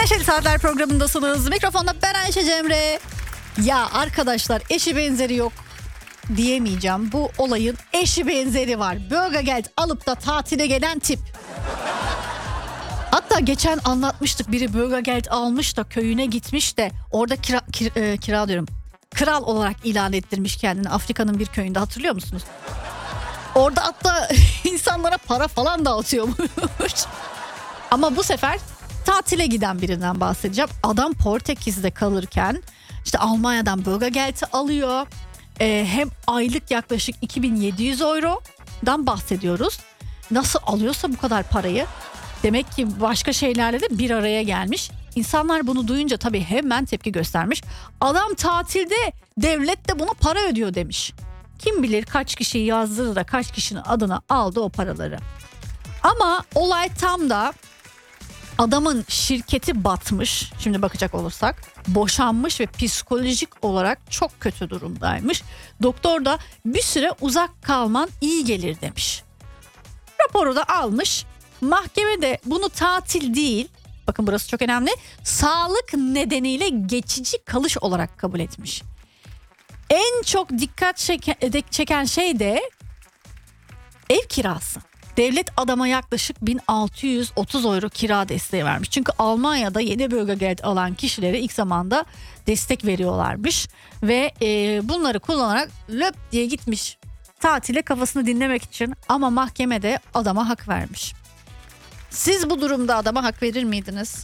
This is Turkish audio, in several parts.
Neşeli Saatler programındasınız. Mikrofonda ben Ayşe Cemre. Ya arkadaşlar, eşi benzeri yok diyemeyeceğim. Bu olayın eşi benzeri var. Bölgegeld alıp da tatile gelen tip. Hatta geçen anlatmıştık, biri Bölgegeld almış da köyüne gitmiş de orada kira diyorum, kral olarak ilan ettirmiş kendini Afrika'nın bir köyünde, hatırlıyor musunuz? Orada hatta insanlara para falan dağıtıyormuş. Ama bu sefer tatile giden birinden bahsedeceğim. Adam Portekiz'de kalırken işte Almanya'dan Bölgegeld'i alıyor. Hem aylık yaklaşık 2700 eurodan bahsediyoruz. Nasıl alıyorsa bu kadar parayı, demek ki başka şeylerle de bir araya gelmiş. İnsanlar bunu duyunca tabii hemen tepki göstermiş. Adam tatilde, devlet de buna para ödüyor demiş. Kim bilir kaç kişiyi yazdırdı da kaç kişinin adına aldı o paraları. Ama olay tam da adamın şirketi batmış. Şimdi bakacak olursak boşanmış ve psikolojik olarak çok kötü durumdaymış. Doktor da bir süre uzak kalman iyi gelir demiş. Raporu da almış. Mahkeme de bunu tatil değil, bakın burası çok önemli, sağlık nedeniyle geçici kalış olarak kabul etmiş. En çok dikkat çeken şey de ev kirası. Devlet adama yaklaşık 1630 euro kira desteği vermiş. Çünkü Almanya'da yeni Bölgegeld alan kişilere ilk zamanda destek veriyorlarmış. Ve bunları kullanarak löp diye gitmiş tatile kafasını dinlemek için, ama mahkeme de adama hak vermiş. Siz bu durumda adama hak verir miydiniz?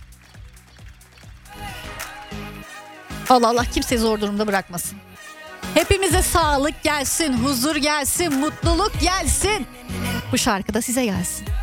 Allah Allah kimseyi zor durumda bırakmasın. Hepimize sağlık gelsin, huzur gelsin, mutluluk gelsin. Bu şarkı da size gelsin.